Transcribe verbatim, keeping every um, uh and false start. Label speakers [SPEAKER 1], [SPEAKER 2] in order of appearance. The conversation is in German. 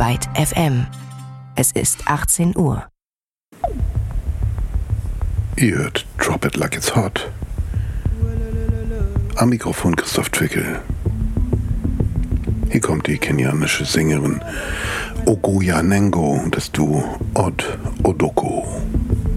[SPEAKER 1] Byte F M. Es ist achtzehn Uhr.
[SPEAKER 2] Ihr hört Drop It Like It's Hot. Am Mikrofon Christoph Twickel. Hier kommt die kenianische Sängerin Ogoya Nengo und das Duo Od Odoko.